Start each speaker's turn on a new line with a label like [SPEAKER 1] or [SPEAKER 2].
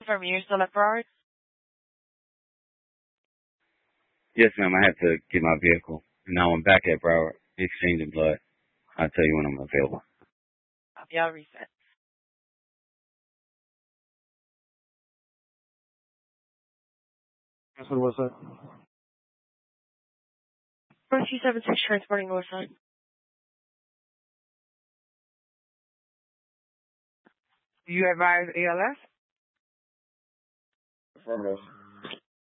[SPEAKER 1] From you still at Broward?
[SPEAKER 2] Yes, ma'am. I had to get my vehicle. And now I'm back at Broward, exchanging blood. I'll tell you when I'm available.
[SPEAKER 1] I'll reset.
[SPEAKER 3] What's that?
[SPEAKER 1] 4276 transporting Northside.
[SPEAKER 4] You advise ALS?
[SPEAKER 3] Affirmative.